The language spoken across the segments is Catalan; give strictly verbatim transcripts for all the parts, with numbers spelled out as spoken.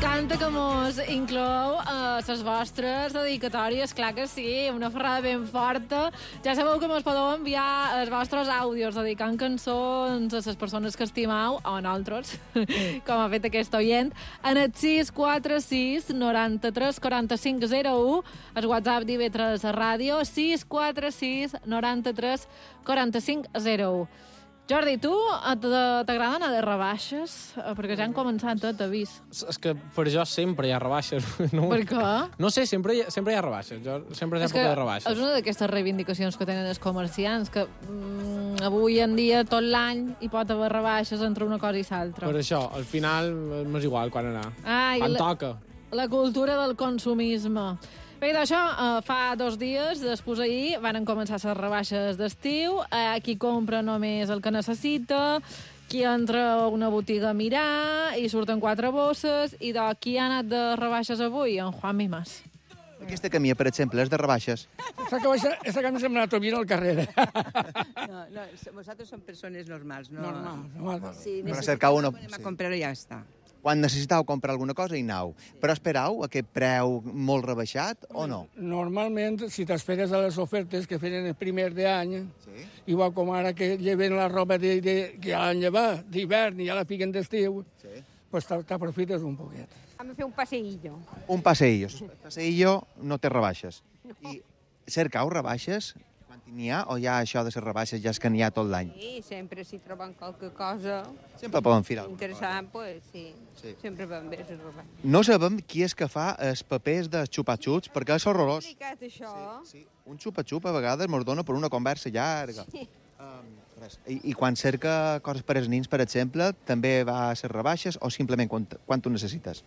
encanta que mos inclou a les vostres dedicatòries, clar que sí, una ferrada ben forta. Ja sabeu que mos podeu enviar els vostres àudios dedicant cançons a les persones que estimau, o a nosaltres, com ha fet aquest oient, en el sis quatre sis noranta-tres quaranta-cinc zero u, el WhatsApp d'I V tres Ràdio, sis quatre sis noranta-tres quaranta-cinc zero u. Jordi, tu t'agrada anar de rebaixes? Perquè ja han començat tot, ha vist. És que per jo sempre hi ha rebaixes. No, per què? No sé, sempre hi ha, sempre hi ha rebaixes. Jo sempre hi ha època de rebaixes. És una d'aquestes reivindicacions que tenen els comerciants, que mm, avui en dia tot l'any hi pot haver rebaixes entre una cosa i l'altra. Per això, al final m'és igual quan anar. Ai, quan la, toca. La cultura del consumisme. Bé, d'això, eh, fa dos dies, després ahir, van començar les rebaixes d'estiu. Eh, qui compra només el que necessita, qui entra a una botiga a mirar, i surten quatre bosses, i de qui ha anat de rebaixes avui? En Juan Mimas. Aquesta camia, per exemple, és de rebaixes. Esta camisa, esta camisa me la trobé al carrer. No, no, vosaltres són persones normals, no? Normal, normal. Si Però cercau una... anem a comprar i ja està. Quan necessitau comprar alguna cosa, hi anau. Però esperau aquest preu molt rebaixat o no? Normalment, si t'esperes a les ofertes que feien el primer d'any, Sí. igual com ara que lleven la roba de, de, que ja l'han llevat d'hivern i ja la fiquen d'estiu, Sí. pues t'aprofites un poquet. Vam fer un passeillo. Un passeillo. El passeillo no té rebaixes. I cercau rebaixes quan n'hi ha, o ja això de les rebaixes ja és que n'hi ha tot l'any? Sí, sempre si troben qualque cosa Sempre poden fer alguna cosa. interessant, pues sí. Sí. Sempre van bé les robes. No sabem qui és que fa els papers de xupa-xups, perquè és horrorós. Complicat, això. Sí, sí. Un xupa-xup a vegades mos dona per una conversa llarga. Sí. Um, res. I, I quan cerca coses per als nins, per exemple, també va a ser rebaixes o simplement quan, quan tu necessites?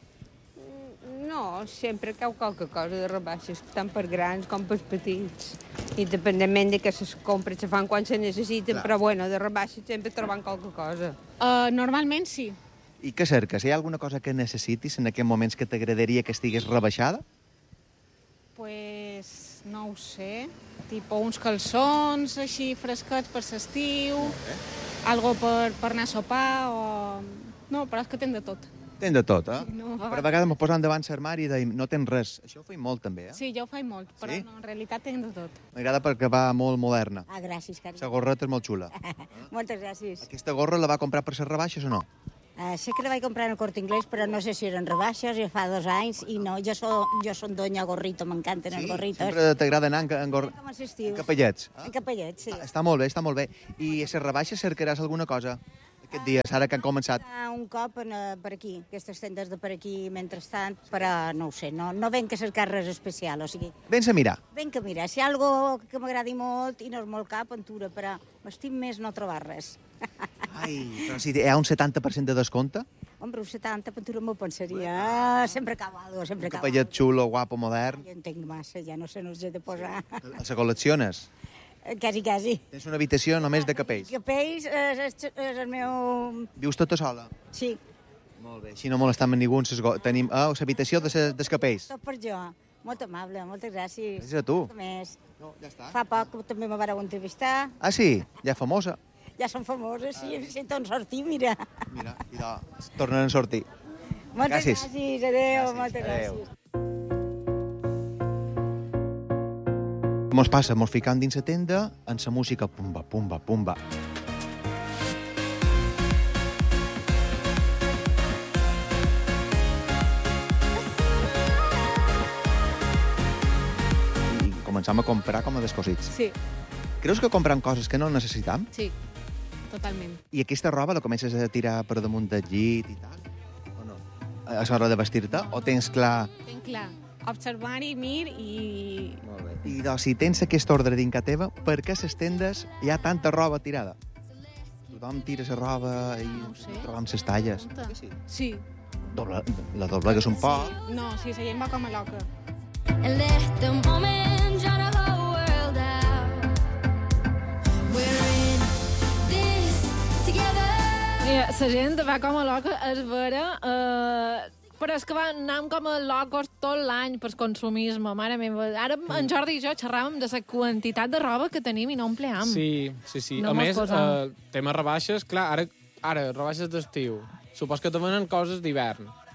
No, sempre cau qualque cosa de rebaixes, tant per grans com per petits. Independentment de que les compres se fan quan se necessiten, Clar. però bueno, de rebaixes sempre troben qualque cosa. Uh, normalment sí. I què cerques? Hi ha alguna cosa que necessitis en aquests moments que t'agradaria que estigués rebaixada? Pues no ho sé. Tipo uns calçons així fresquets per l'estiu, algo per, per anar a sopar o... No, però és que tens de tot. Tens de tot, eh? No. Per a vegades mos posem davant l'armari i deim, no tens res. Això ho feim molt, també, eh? Sí, jo ho faig molt, però Sí? no, en realitat tens de tot. M'agrada perquè va molt moderna. Ah, gràcies, carinyo. La gorreta és molt xula. Moltes gràcies. Aquesta gorra la va comprar per les rebaixes o no? Uh, sé que la vaig comprar en el Corte Inglés, però no sé si eren rebaixes, ja fa dos anys, i no, jo soc jo son doña gorrito, m'encanten els gorritos. Sempre t'agrada anar en, en, gor... Com els estius. en capellets. En capellets, sí. Ah, està molt bé, està molt bé. I a les rebaixes cercaràs alguna cosa aquest dies, ara que han començat? Ah, un cop en, uh, per aquí, aquestes tendes de per aquí, mentrestant, però no ho sé, no, no venc a cercar res especial, o sigui... Vens a mirar. Venc a mirar, si hi ha algo que m'agradi molt i no és molt cap, aventura, però m'estim més no trobar res. Ai, però si hi ha un setanta per cent de descompte, Hombre, un setanta, aventura m'ho pensaria. Ah, sempre cau algo, sempre un cau capellet xulo, guapo, modern, Jo en tinc massa, ja no sé, no els he de posar. els col·lecciones. Quasi, quasi. Tens una habitació només de capells. Capells és, és, és el meu... Vius tota sola? Sí, Molt bé, així no molestam a ningú. Ses go- Tenim ah, l'habitació de ses- dels capells. tot per jo. Molt amable, moltes gràcies. Gràcies a tu. Res més. No, ja està. Fa poc també me vareu entrevistar. Ah, sí? Ja famosa. Ja són famoses, sí, em sento en sortir, mira. Mira, i de... tornen a sortir. Moltes Gràcies. gràcies, adéu, moltes adéu. gràcies. Mos passa, mos ficam dins la tenda en la música pumba, pumba, pumba. I començam a comprar com a descosits. Sí, Creus que comprem coses que no necessitam? sí, totalment. I aquesta roba la comences a tirar per damunt del llit i tal? O no? A l'hora de vestir-te? O tens clar... Ben clar. Observar i mir i... Molt bé. I doncs, si tens aquest ordre dinca teva, per què a les tendes hi ha tanta roba tirada? Tothom tira la roba i No ho sé. trobam les talles. Pregunta. Sí. Sí. Doble, la doblegues un poc. No, sí, la gent va com a loca. And let the moment drown the whole world out. We're in this together. Mira, la gent va com a loca, és vera, eh, però és que van anar com a locos tot l'any per consumisme, mare meva. Ara en Jordi i jo xerràvem de la quantitat de roba que tenim i no empleam. Sí, sí, sí. No a mos més, posam. eh, tema rebaixes, clar, ara, ara rebaixes d'estiu. Supos que te venen coses d'hivern.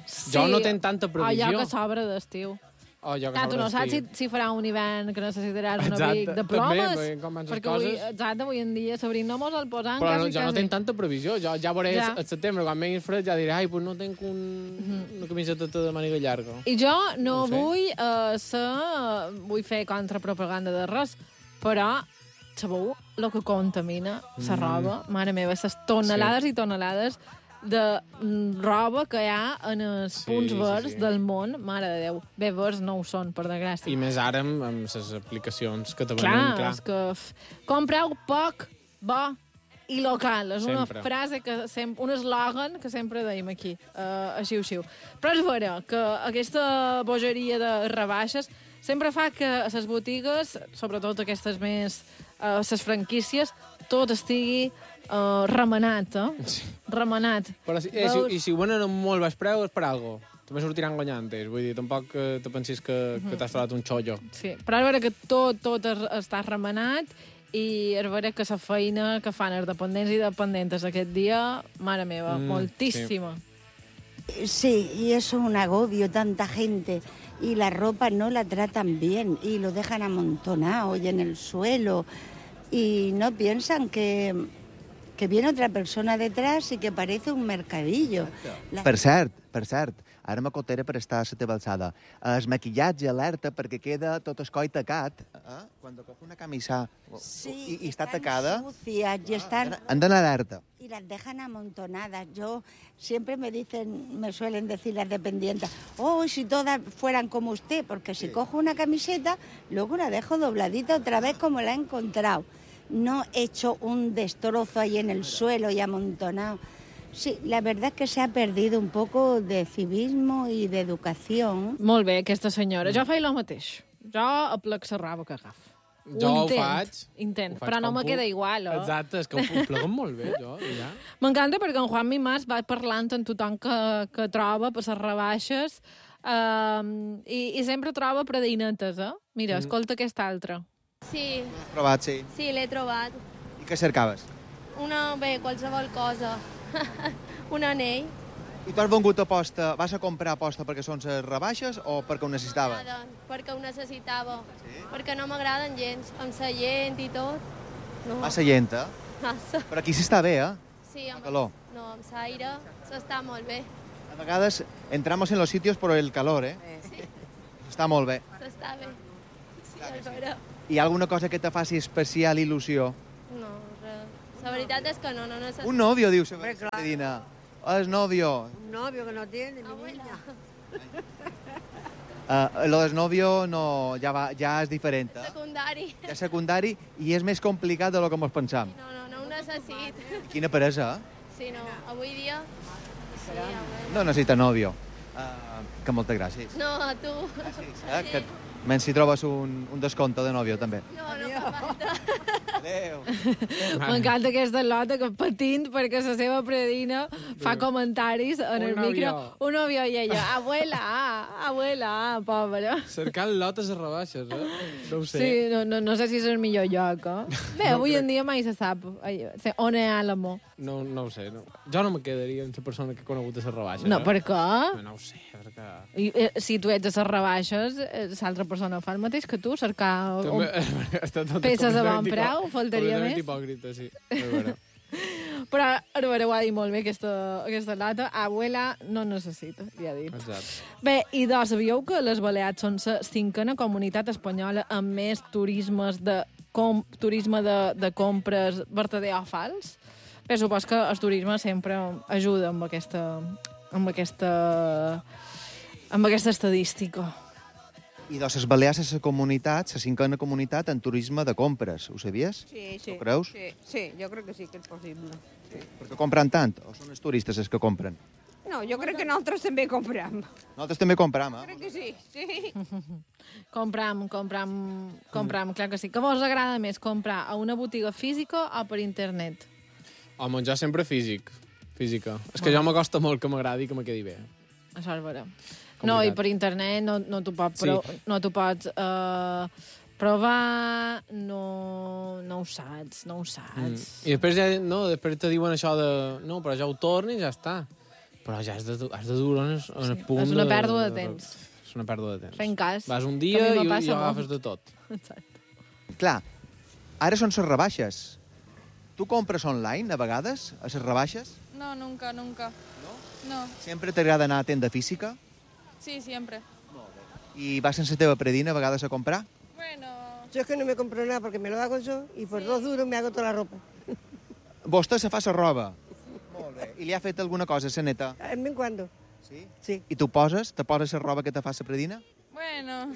Jo no tenc tanta previsió. Allò que s'obre d'estiu. O jo que Clar, tu no saps si, d'estiu. si farà un hivern que necessitaràs un Exacte, abric de també, plomes. perquè com van les perquè avui, coses- exacte, avui en dia s'obrim no mos el posant Però no, quasi, jo no quasi. tinc tanta previsió. Jo ja veuré Ja. al setembre, quan vengui el fred, ja diré, ai, pues no tinc un, una camiseta de màniga llarga. I jo no, No ho sé. vull uh, ser... Vull fer contrapropaganda de res, però sabeu el que contamina la Mm. roba? Mare meva, les tonelades i tonelades de mm, roba que hi ha en els Sí, punts sí, verds sí. del món. Mare de Déu. Bé, verds no ho són, per desgràcia. I més ara amb, amb les aplicacions que te Clar, venen, clar. és que f- compreu poc, bo i local. És una Sempre. frase, que sempre, un eslògan que sempre deim aquí, uh, així xiu Però és vera que aquesta bogeria de rebaixes sempre fa que a les botigues, sobretot aquestes més, uh, les franquícies, tot estigui uh, remenat, eh? Sí. Remenat. Però si, eh, si, Veus? I si ho venen amb molt baix preu és per algo. També sortiran guanyantes. Vull dir, tampoc eh, te pensis que, que t'has trobat un xollo. Sí, però és vera que tot, tot es- està remenat i és vera que la feina que fan els dependents i dependentes aquest dia, mare meva, Mm, moltíssima. Sí, y eso es un agobio, tanta gente. Y la ropa no la tratan bien y lo dejan amontonado y en el suelo. Y no piensan que, que viene otra persona detrás y que parece un mercadillo. La- Per cert, per cert, ara m'acotera per estar a la teva alçada. El maquillatge alerta perquè queda tot el coll tacat. Eh? Quan coge una camisa Sí, i, i està están tacada, sucias y están... han d'anar alerta. Y las dejan amontonadas. Yo siempre me dicen, me suelen decir las dependientes, oh, si todas fueran como usted, porque si cojo una camiseta, luego la dejo dobladita otra vez como la he encontrado. No he hecho un destrozo ahí en el suelo y amontonado. Sí, la verdad es que se ha perdido un poco de civismo y de educación. Molt bé, aquesta senyora. Jo faig el mateix. Jo aplec la roba que agafo. Jo ho intent, faig. Intent, Ho faig però no com me puc. queda igual, oh? Exacte, és que ho, ho pleguen molt bé, jo, i ja. M'encanta perquè en Juan Mimàs va parlant amb tothom que, que troba per les rebaixes um, i, i sempre troba predinetes, eh? Mira, Mm. escolta aquesta altra. Sí, Has provat, sí. sí, l'he trobat. I què cercaves? Una, bé, qualsevol cosa. Un anell. I tu has vengut a posta, vas a comprar a posta perquè són les rebaixes o perquè ho necessitaves? Nada, perquè ho necessitava. Perquè no m'agraden gens, amb sa lent i tot. No. Massa gent, eh? Massa. Però aquí s'està bé, eh? Sí, amb, calor. no, amb l'aire s'està molt bé. A vegades entramos en los sitios por el calor, eh? Sí, Està molt bé. s'està bé. Sí, és vera. Hi ha alguna cosa que te faci especial il·lusió? No, res. La veritat és que no, no necessito. Un novio, diu Hombre, claro. Medina. Oh, es novio. Un novio que no tiene, mi Abuela. niña. Uh, lo del novio no, ja, va, ja és diferent, eh? Secundari. Ja és secundari i és més complicat de lo que ens pensam. No, no, no ho necessito. Quina peresa, eh? Sí, no, avui dia... Sí, a veure. No necessita novio. Uh, que moltes gràcies. No, a tu. Eh? Que menys si trobes un, un descompte de novio, també. No, no fa falta. Adéu. M'encanta aquesta lota que patint perquè la seva predina fa comentaris en Un el micro. novio. Un novio i ella, abuela, abuela, pobra. Cercant lotes a rebaixes, eh? No ho sé. Sí, no, no, no sé si és el millor lloc, eh? Bé, avui en dia mai se sap ai, se- on és l'amor. No, no ho sé. No. Jo no me quedaria amb la persona que he conegut a les rebaixes. No, eh? per què? No, no ho sé, perquè... I, eh, si tu ets a les rebaixes, eh, l'altra persona fa el mateix que tu, cercar un, També, està tot peces a bon completament preu, hipo- faltaria completament més. hipòcrita, sí. És vera. Però Arbara ho ha dit molt bé, aquesta, aquesta lata. Abuela no necessita, ja ha dit. Exacte. Bé, i doncs, sabíeu que les Balears són la cinquena comunitat espanyola amb més turismes de, com, turisme de, de compres verdader o fals? Bé, supos que el turisme sempre ajuda amb aquesta, amb aquesta, amb aquesta estadística. I de les Balears és la comunitat, la cinquena comunitat en turisme de compres. Ho sabies? Sí, sí. Ho creus? Sí, sí, jo crec que sí que és possible. Sí. Perquè compren tant? O són els turistes els que compren? No, jo crec que nosaltres també comprem. Nosaltres també compram, eh? Crec que sí, sí. Compram, compram, compram, clar que sí. Què vos agrada més, comprar a una botiga física o per internet? Home, jo sempre físic. Física. És que jo m'acosta molt que m'agradi i que me quedi bé. Això és vera. No, i per internet no, no t'ho pots, Sí. pro, no t'ho pots uh, provar, no, no ho saps, no ho saps. Mm. I després, ja, no, després te diuen això de... No, però ja ho torni i ja està. Però ja has de, dur- has de dur en el, en el Sí, punt és una de- pèrdua de temps. És una pèrdua de temps. Fent cas. Vas un que dia a mi i, me passa i agafes molt. de tot. Exacte. Clar, ara són les rebaixes. Tu compres online, a vegades, a les rebaixes? No, nunca, nunca. ¿No? No, Sempre t'agrada anar a tenda física? sí, siempre. I vas sense teva predina a vegades a comprar? Bueno, Yo es que no me compro nada porque me lo hago yo y por dos duros me hago toda la ropa. Vostè se fa la roba. Molt bé. I li ha fet alguna cosa a la neta? De vez en cuando. Sí? Sí. I tu poses, te poses la roba que te fa la predina? bueno.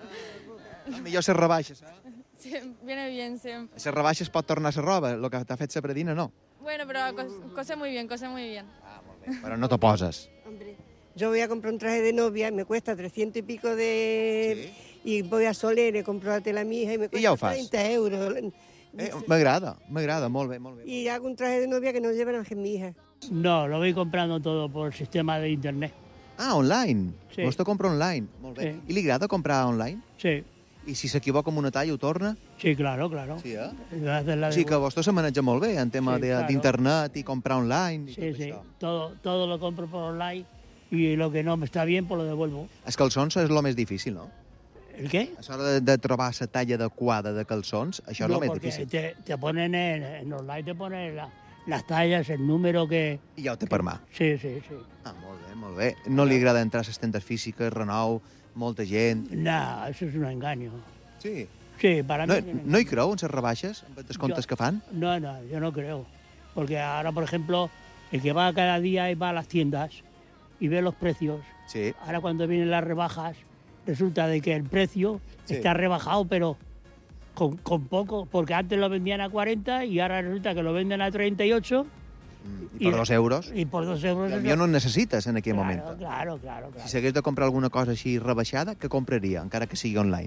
Millor les rebaixes, eh? Sí, viene bien siempre. Les rebaixes pot tornar la roba, el que t'ha fet la predina no. Bueno, pero cos- cose muy bien, cose muy bien. Però no te poses. Hombre, yo voy a comprar un traje de novia y me cuesta trescientos y pico de... Y voy a Soler, he comprado la tela a mi hija y me I ja ho cuesta fas. treinta euros. Eh, m'agrada, m'agrada, molt bé, molt bé. Y hago un traje de novia que no lleva nada más que mi hija. No, lo voy comprando todo por sistema de internet. Ah, online. Sí. Vostè compra online. Molt bé. Sí. I li agrada comprar online? Sí, I si s'equivoca amb una talla ho torna? sí, claro, claro. Sí, eh? Hacer la O de- sigui que vostè se maneja molt bé en tema Sí, de- claro. d'internet i comprar online. I Sí, tot sí, això. todo, todo lo compro por online y lo que no me está bien, pues lo devuelvo. Els calçons és el més difícil, no? ¿El qué? A l'hora de, de trobar la talla adequada de calçons, això és No, el més porque difícil. te, te ponen en, en online, te ponen la- las tallas, el número que... I ja ho té per mà. Sí, sí, sí. Ah, molt bé, molt bé. No li agrada entrar a les tendes físiques, renou, molta gent... No, eso es un engaño. Sí. Sí, para No, mí... es un no hi creu en les rebaixes, en els descomptes Yo- que fan? No, no, yo no creo. Porque ahora, por ejemplo, el que va cada día y va a las tiendas y ve los precios, Sí. ahora cuando vienen las rebajas, resulta de que el precio Sí. está rebajado, pero con, con poco, porque antes lo vendían a cuarenta y ahora resulta que lo venden a treinta y ocho. I per dos euros? Y por dos euros... I eso- potser no en necessites en aquell claro, moment. Claro, claro, claro. Si s'hagués de comprar alguna cosa així rebaixada, què compraria, encara que sigui online?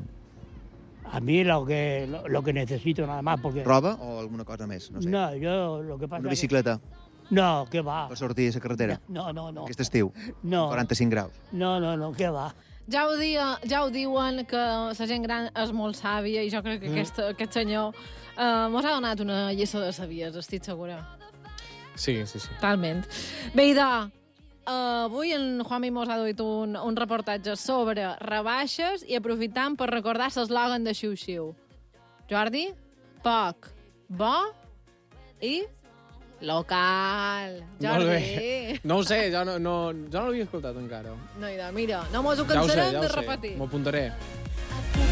A mí lo que, lo, lo que necesito nada más, porque... Roba o alguna cosa més? No sé. No, yo lo que pasa Una que- bicicleta No, ¿qué va? per sortir a la carretera? No, no, no. Aquest estiu? No. quaranta-cinc graus. No, no, no, ¿qué va? Ja ho, dia, ja ho diuen que la gent gran és molt sàvia i jo crec que Mm. aquest, aquest senyor eh, mos ha donat una lliçó de savies, estic segura. Sí, sí, sí. Totalment. Bé, idò, uh, avui en Juanmi mos ha duit un, un reportatge sobre rebaixes i aprofitant per recordar l'eslògan de Xiu Xiu. Jordi, poc, bo i local. Molt Jordi. bé. No ho sé, jo no, no, jo no l'havia escoltat encara. No, idò, mira, no mos ho Ja ho sé, cansarem ja de ho sé. repetir. M'ho apuntaré.